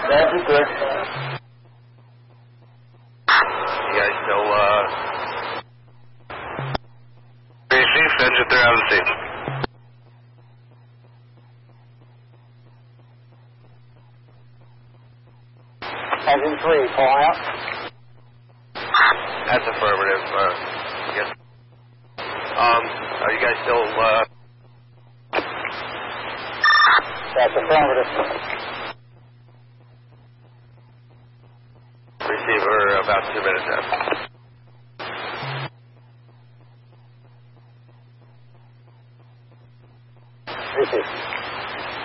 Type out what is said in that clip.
That'd be good. You guys still, receive, engine 3 out of the seat. Engine 3, pull out. That's affirmative, yes. Are you guys still, That's affirmative. receiver about 2 minutes after. Receive.